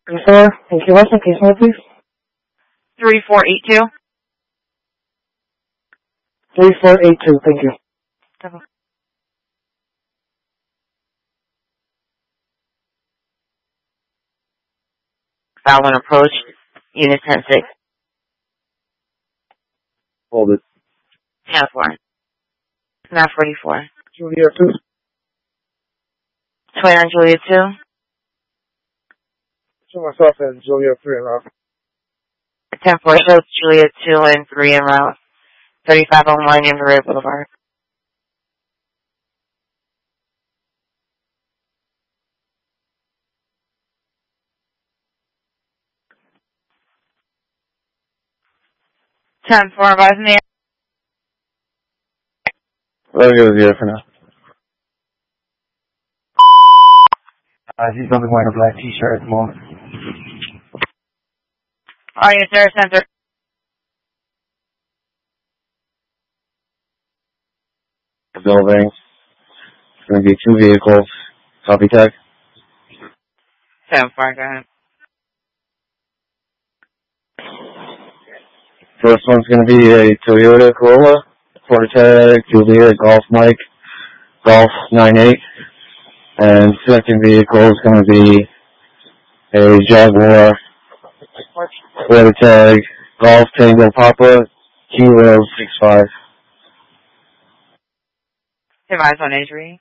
Sir, thank you. What's the case number, please? 3482. 3482, thank you. File 1 approach, Unit 10-6. Hold it. 10-4. 944. Juliet 2. 29 Juliet 2. To myself and Juliet 3 and off. 10-4 shows Juliet 2 and 3 en route. 3501 Inverary Boulevard. Ten four, advising the Let me go with you for now. He's only wearing a black t-shirt at the moment. All units Air Center. Building. It's going to be 2 vehicles. Copy tag. 10-4, go ahead. First one's going to be a Toyota Corolla. Tag Juliet Golf Mike. Golf 98. And second vehicle is going to be a Jaguar. Tag Golf Tango Papa. Kilo 65. Advise on injury.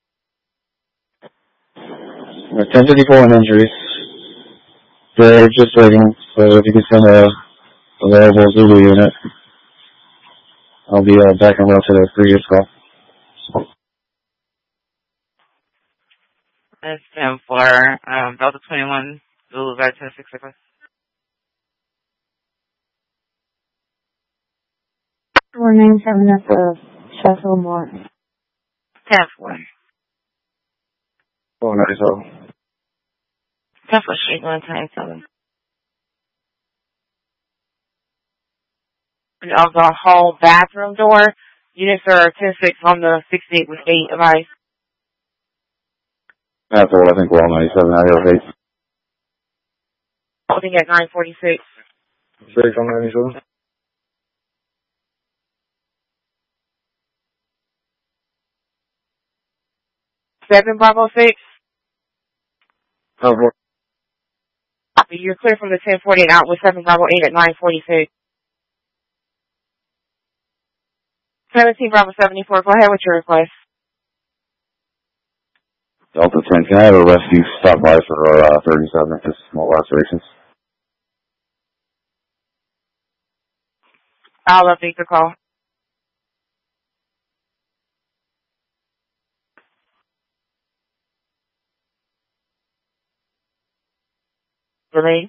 1054 on injuries. They're just waiting, so if you can send a available Zulu unit, I'll be back en route to the previous call. That's 10-4, Delta 21, Zulu Vet 10-6 request. Warning 7 at the Sheffield Moore. 10-4. Oh, nice. 10-4 straight 197. Of the hall bathroom door, units are 10-6 on the 68 with 8 advice. That's all. I think we're all 97 out of 8. Holding at 946. 6 on 97. Seven Bravo 6. Oh, You're clear from the 1048 out with 7 Bravo 8 at 946. 17 Bravo 74, go ahead with your request. Delta 10, can I have a rescue stop by for 37, just small lacerations? I'll update the call. Delay.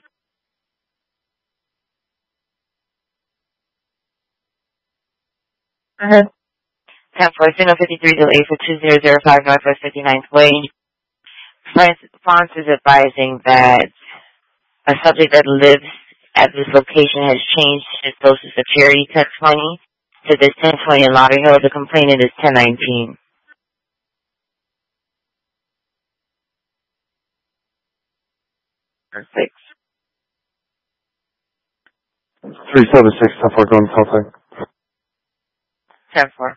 Uh-huh. 10-4, signal 53 delay for 2005 Northwest 59th Way. France is advising that a subject that lives at this location has changed his social security tax money to this 1020 in Lauderhill. The complainant is 1019. Perfect. 376, 10-4, going to Celtic. 10-4.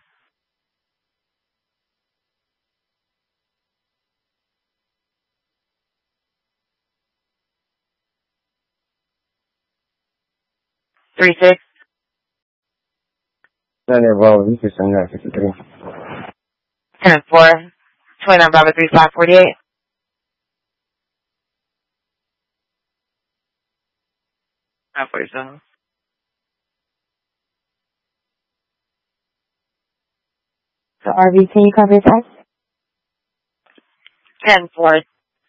Three six. Well, you can send that 53. 10-4. 29 Bravo 3548. 947. So RV, can you cover your text? 10-4.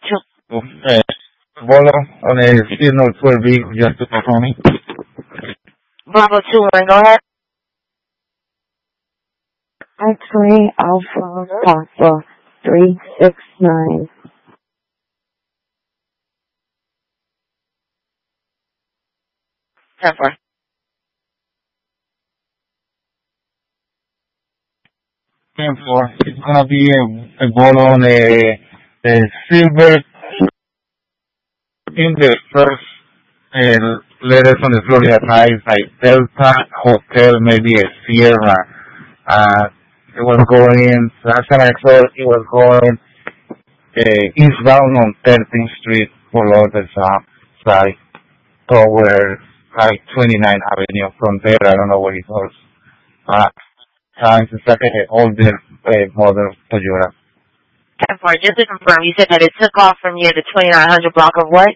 Bolo on a signal 12B, just to confirm me. Bravo 2, go ahead. X-ray Alpha Papa 369. Ten-4. It's gonna be a ball on a silver in the first letters on the Florida side, like Delta Hotel, maybe a Sierra. It was going, last time I saw it was going eastbound on 13th Street below the side towards like 29th Avenue. From there, I don't know what it was. It's like an older model Toyota. 10-4, just to confirm, you said that it took off from near the 2900 block of what?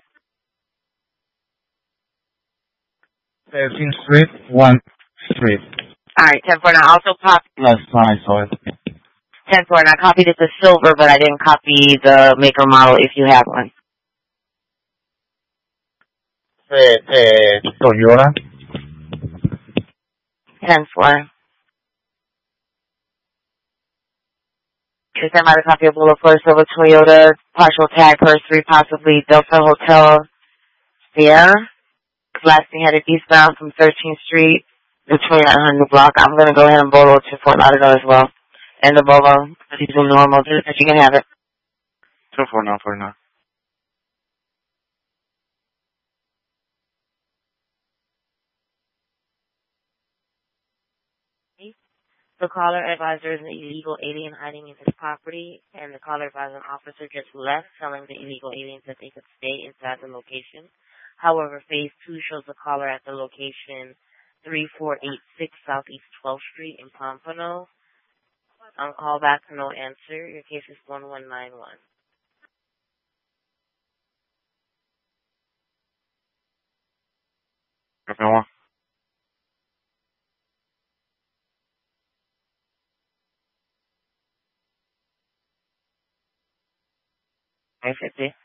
13th Street, 1 Street. Alright, 10-4, now also copy. Last time I saw it. 10-4, now I copied it to silver, but I didn't copy the make or model if you have one. Toyota. 10-4. Is there might a copy of Boulevard Silver Toyota, partial tag, first 3, possibly Delta Hotel Sierra. Last thing headed eastbound from 13th Street, the 2900 block. I'm going to go ahead and bolo to Fort Lauderdale as well. And the bolo, these are normal, just that you can have it. 24949. The caller advisor is an illegal alien hiding in his property, and the caller advisor officer just left, telling the illegal aliens that they could stay inside the location. However, phase 2 shows the caller at the location 3486 Southeast 12th Street in Pompano. On call back, no answer. Your case is 1191. Okay, one. Okay, 50.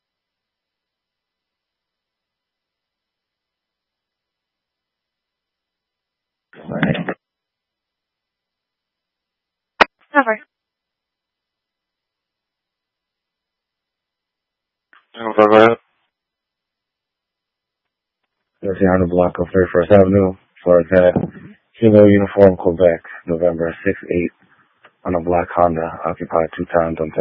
Cover. Over. 1300 block of 31st Avenue, Florida. Kilo Uniform, Quebec, November 6-8 on a black Honda, occupied 2 times on 10-4.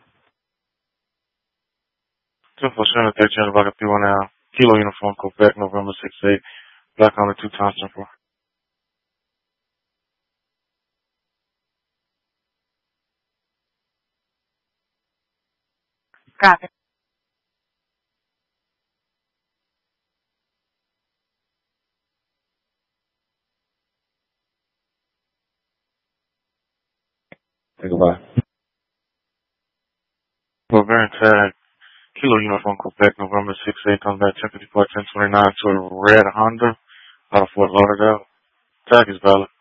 247, 1300 block of 31 now. Kilo Uniform, Quebec, November 6-8, black Honda, 2 times 10-4. Copy. Say goodbye. Bavarian tag, Kilo Uniform, Quebec, November 6-8, comes back 1054, 1029 to a red Honda out of Fort Lauderdale. Tag is valid.